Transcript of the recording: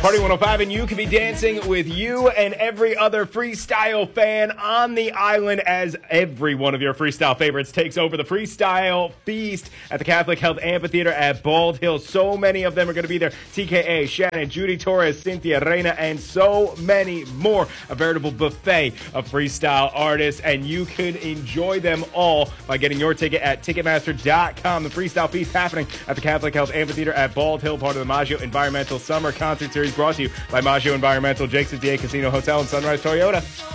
Party 105, and you can be dancing with you and every other freestyle fan on the island as every one of your freestyle favorites takes over the Freestyle Feast at the Catholic Health Amphitheater at Bald Hill. So many of them are going to be there. TKA, Shannon, Judy Torres, Cynthia, Reina, and so many more. A veritable buffet of freestyle artists, and you can enjoy them all by getting your ticket at Ticketmaster.com. The Freestyle Feast happening at the Catholic Health Amphitheater at Bald Hill, part of the Maggio Environmental Summer Concert Series, brought to you by Maggio Environmental, Jake's DA Casino Hotel, and Sunrise Toyota.